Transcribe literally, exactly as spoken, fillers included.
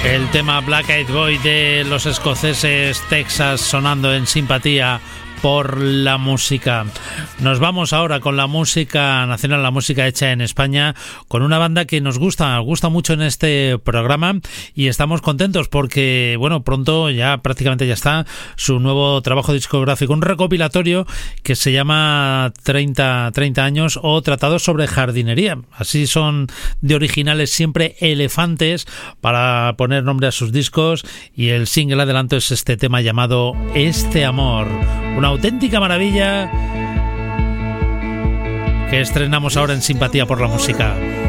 El tema Black Eyed Boy de los escoceses Texas sonando en Simpatía por la música. Nos vamos ahora con la música nacional, la música hecha en España, con una banda que nos gusta, nos gusta mucho en este programa y estamos contentos porque, bueno, pronto ya prácticamente ya está su nuevo trabajo discográfico, un recopilatorio que se llama treinta, treinta años o Tratados sobre jardinería. Así son de originales siempre Elefantes para poner nombre a sus discos, y el single adelanto es este tema llamado Este Amor. Una auténtica maravilla que estrenamos ahora en Simpatía por la Música.